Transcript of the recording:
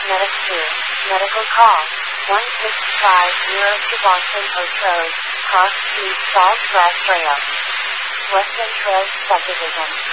Medic 2. Medical call. 1650 to Boston Post Road, Cross Street, Salt Grass Trail. Western Trail Subdivision.